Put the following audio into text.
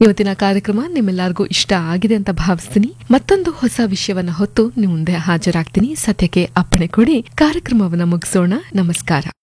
ಇವತ್ತಿನ ಕಾರ್ಯಕ್ರಮ ನಿಮ್ಮೆಲ್ಲರಿಗೂ ಇಷ್ಟ ಆಗಿದೆ ಅಂತ ಭಾವಿಸ್ತೀನಿ. ಮತ್ತೊಂದು ಹೊಸ ವಿಷಯವನ್ನ ಹೊತ್ತು ನಿಮ್ಮ ಮುಂದೆ ಹಾಜರಾಗ್ತೀನಿ. ಸದ್ಯಕ್ಕೆ ಅಪ್ಪಣೆ ಕೊಡಿ, ಕಾರ್ಯಕ್ರಮವನ್ನ ಮುಗಿಸೋಣ. ನಮಸ್ಕಾರ.